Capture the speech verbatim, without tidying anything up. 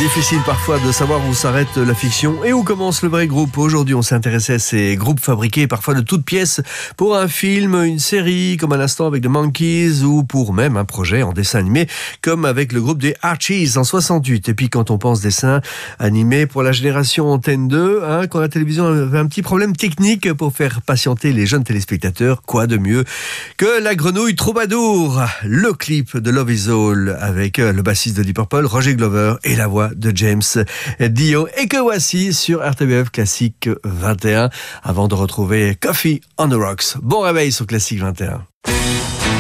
Difficile parfois de savoir où s'arrête la fiction et où commence le vrai groupe. Aujourd'hui, on s'est intéressé à ces groupes fabriqués parfois de toutes pièces pour un film, une série, comme à l'instant avec The Monkees, ou pour même un projet en dessin animé, comme avec le groupe des Archies en soixante-huit. Et puis quand on pense dessin animé pour la génération Antenne deux, hein, quand la télévision avait un petit problème technique pour faire patienter les jeunes téléspectateurs, quoi de mieux que la grenouille troubadour, le clip de Love Is All avec le bassiste de Deep Purple, Roger Glover, et la voix de James Dio, et que voici sur R T B F Classique vingt et un, avant de retrouver Coffee on the Rocks. Bon réveil sur Classique vingt et un.